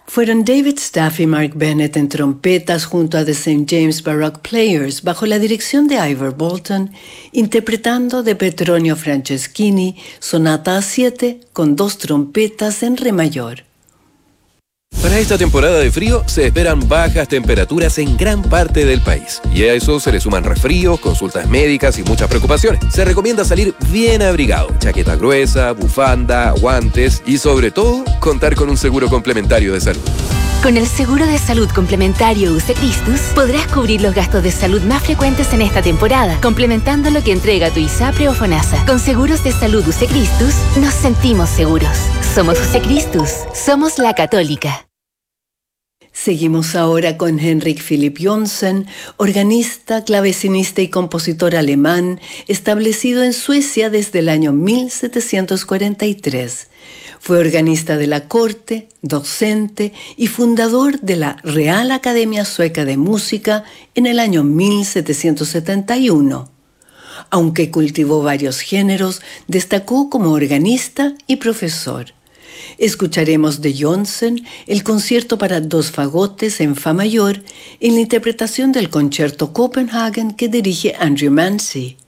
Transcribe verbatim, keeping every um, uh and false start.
Fueron David Staff y Mark Bennett en trompetas junto a The Saint James Baroque Players bajo la dirección de Ivor Bolton, interpretando de Petronio Franceschini Sonata a siete con dos trompetas en re mayor. Para esta temporada de frío se esperan bajas temperaturas en gran parte del país. Y a eso se le suman resfríos, consultas médicas y muchas preocupaciones. Se recomienda salir bien abrigado, chaqueta gruesa, bufanda, guantes y sobre todo contar con un seguro complementario de salud. Con el seguro de salud complementario U C Christus podrás cubrir los gastos de salud más frecuentes en esta temporada, complementando lo que entrega tu ISAPRE o FONASA. Con seguros de salud U C Christus nos sentimos seguros. Somos U C Christus, somos la Católica. Seguimos ahora con Henrik Philipp Jonsson, organista, clavecinista y compositor alemán, establecido en Suecia desde el año mil setecientos cuarenta y tres. Fue organista de la corte, docente y fundador de la Real Academia Sueca de Música en el año mil setecientos setenta y uno. Aunque cultivó varios géneros, destacó como organista y profesor. Escucharemos de Jonsson el concierto para dos fagotes en fa mayor en la interpretación del concierto Copenhagen que dirige Andrew Mancy.